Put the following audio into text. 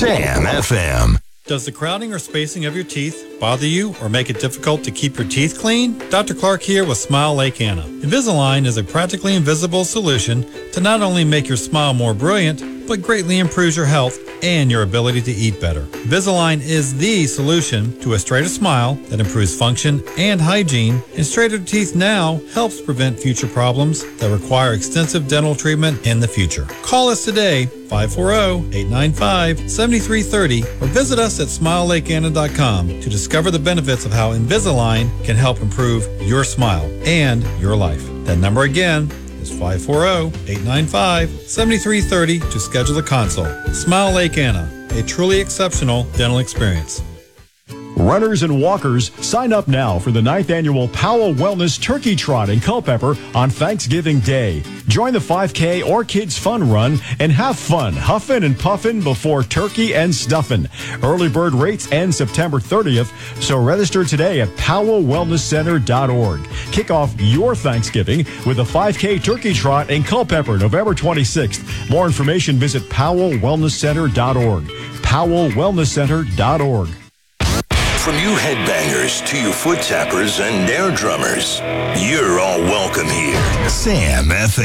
Sam FM. Does the crowding or spacing of your teeth bother you or make it difficult to keep your teeth clean? Dr. Clark here with Smile Lake Anna. Invisalign is a practically invisible solution to not only make your smile more brilliant, but greatly improves your health and your ability to eat better. Invisalign is the solution to a straighter smile that improves function and hygiene, and straighter teeth now helps prevent future problems that require extensive dental treatment in the future. Call us today, 540-895-7330, or visit us at smilelakeanna.com to discover the benefits of how Invisalign can help improve your smile and your life. That number again is 540-895-7330 to schedule a consult. Smile Lake Anna, a truly exceptional dental experience. Runners and walkers, sign up now for the 9th annual Powell Wellness Turkey Trot in Culpeper on Thanksgiving Day. Join the 5K or Kids Fun Run and have fun huffing and puffing before turkey and stuffing. Early bird rates end September 30th, so register today at powellwellnesscenter.org. Kick off your Thanksgiving with the 5K Turkey Trot in Culpeper, November 26th. More information, visit powellwellnesscenter.org. powellwellnesscenter.org. From you headbangers to you foot tappers and air drummers, you're all welcome here. Sam FM.